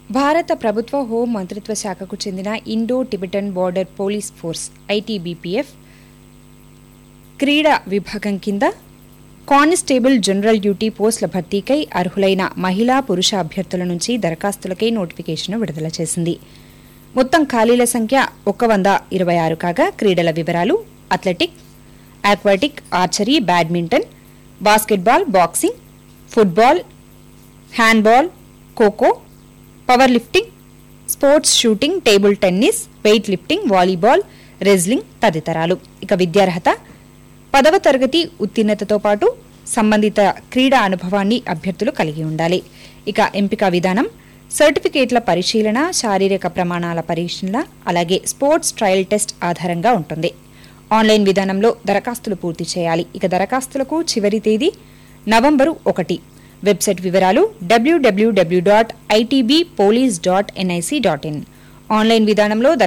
భారత ప్రభుత్వ హోం మంత్రిత్వ శాఖకు చెందిన Indo Tibetan border police force ITBPF క్రీడా విభాగం కింద కానిస్టేబుల్ జనరల్ డ్యూటీ పోస్టుల భర్తీకై అర్హులైన మహిళా పురుష అభ్యర్థుల నుంచి దరఖాస్తులకై నోటిఫికేషన్ విడుదల చేసింది. మొత్తం ఖాళీల సంఖ్య 126 కాగా క్రీడల వివరాలు athletic, aquatic, archery, badminton, basketball, boxing, football, handball, kho kho, power lifting, sports shooting, table tennis, weight lifting, volleyball, wrestling తదితరాలు. ఇక విద్యార్హత 10వ తరగతి ఉత్తీర్ణతతో పాటు సంబంధిత క్రీడా అనుభవాన్ని అభ్యర్థులు కలిగి ఉండాలి. ఇక ఎంపిక విధానం సర్టిఫికేట్ల పరిశీలన, శారీరక ప్రమాణాల పరిశీలన, అలాగే స్పోర్ట్స్ ట్రయల్ టెస్ట్ ఆధారంగా ఉంటుంది. ఆన్లైన్ విధానంలో దరఖాస్తులు పూర్తి చేయాలి. ఇక దరఖాస్తులకు చివరి తేదీ నవంబరు 1. వెబ్సైట్ వివరాలు www.itbpolice.nic.in. ఆన్లైన్ విధానంలో